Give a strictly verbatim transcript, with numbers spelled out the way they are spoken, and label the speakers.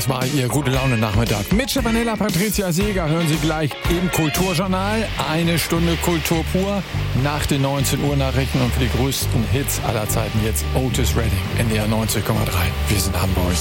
Speaker 1: Das war Ihr Gute-Laune-Nachmittag. Mit Stefanella Patricia Seeger hören Sie gleich im Kulturjournal. Eine Stunde Kultur pur nach den neunzehn Uhr Nachrichten und für die größten Hits aller Zeiten jetzt Otis Redding, N D R neunzig Komma drei. Wir sind Hamburg.